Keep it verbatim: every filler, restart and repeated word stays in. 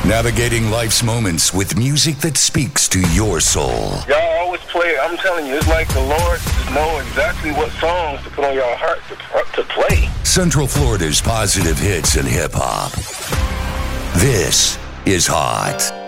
Navigating life's moments with music that speaks to your soul. Y'all always play it. I'm telling you, it's like the Lord just know exactly what songs to put on your heart to, to play. Central Florida's positive hits and hip-hop. This is Hot.